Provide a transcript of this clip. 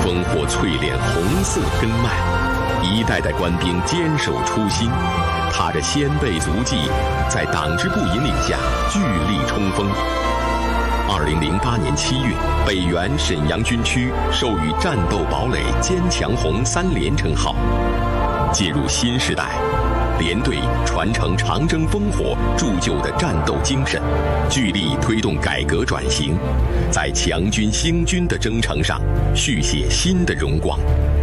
烽火淬炼红色根脉，一代代官兵坚守初心，踏着先辈足迹，在党支部引领下据力冲锋。2008年7月，北原沈阳军区授予战斗堡垒坚强红3连称号。进入新时代，连队传承长征烽火铸就的战斗精神，聚力推动改革转型，在强军兴军的征程上续写新的荣光。